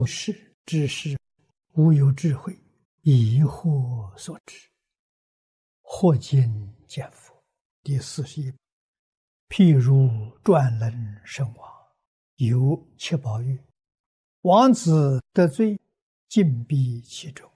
世之事，无有智慧，疑惑所致。或今见佛。第41。譬如转轮圣王，有七宝玉，王子得罪，禁闭其中，